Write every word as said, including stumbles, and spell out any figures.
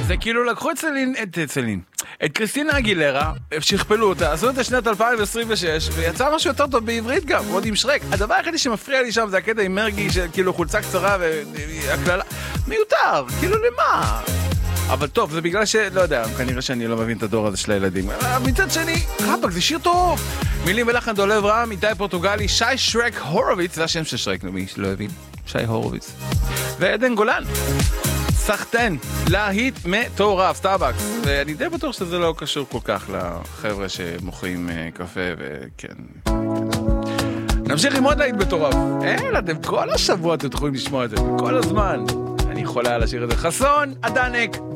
זה כאילו לקחו את סלין, את סלין, את קריסטינה אגילרה, שכפלו אותה, עשו את השנת אלפיים עשרים ושש, ויצא משהו יותר טוב בעברית גם, עוד עם שרק. הדבר היחידי שמפריע לי שם זה הקטע עם מרגי, כאילו חולצה קצרה והכללה, מיותר, כאילו למה? אבל טוב, זה בגלל שלא יודע, כנראה שאני לא מבין את הדור הזה של הילדים. מצד שני, חפק, זה שיר טוב. מילים ולחן דולב רם, איתי פורטוגלי, שי שרק הורוביץ, זה השם של שרק, למי שלא הבין, שי הורוביץ. ועדן גולן, סחטן, להיט מטורף, סטארבקס. ואני די בטוח שזה לא קשור כל כך לחבר'ה שמוכרים קפה וכן. נמשיך עם עוד להיט מטורף. אין, אתם כל השבוע אתם יכולים לשמוע את זה, כל הזמן. אני יכולה לשיר את זה. חסון, עדנק,